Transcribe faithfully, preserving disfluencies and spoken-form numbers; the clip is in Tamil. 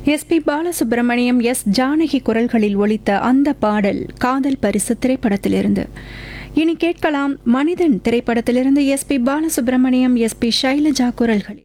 S B Balasubramaniam, S Janaki குரல்களில் ஒலித்த அந்த பாடல் காதல் பரிசு திரைப்படத்திலிருந்து. இனி கேட்கலாம் மனிதன் திரைப்படத்திலிருந்து S B Balasubramaniam, S B Shailaja குரல்களில்.